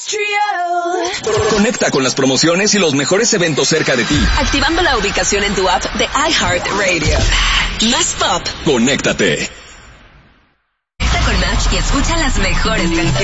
Conecta con las promociones y los mejores eventos cerca de ti. Activando la ubicación en tu app de iHeartRadio. Más pop. Conéctate. Conecta con Match y escucha las mejores canciones.